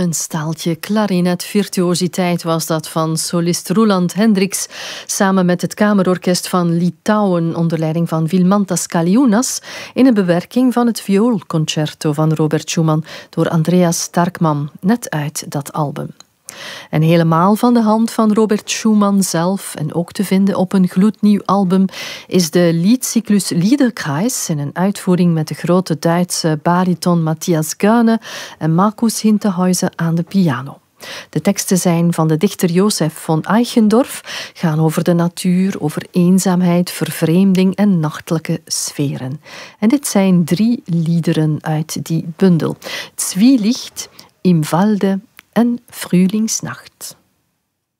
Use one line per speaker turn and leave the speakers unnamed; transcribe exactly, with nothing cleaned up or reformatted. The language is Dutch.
Een staaltje klarinetvirtuositeit was dat van solist Roland Hendricks samen met het Kamerorkest van Litouwen onder leiding van Vilmantas Kaliunas in een bewerking van het vioolconcerto van Robert Schumann door Andreas Starkman, net uit dat album. En helemaal van de hand van Robert Schumann zelf en ook te vinden op een gloednieuw album is de liedcyclus Liederkreis in een uitvoering met de grote Duitse bariton Matthias Göhne en Markus Hinterhäuser aan de piano. De teksten zijn van de dichter Josef von Eichendorff, gaan over de natuur, over eenzaamheid, vervreemding en nachtelijke sferen. En dit zijn drie liederen uit die bundel. Zwielicht, Im Walde en Frühlingsnacht.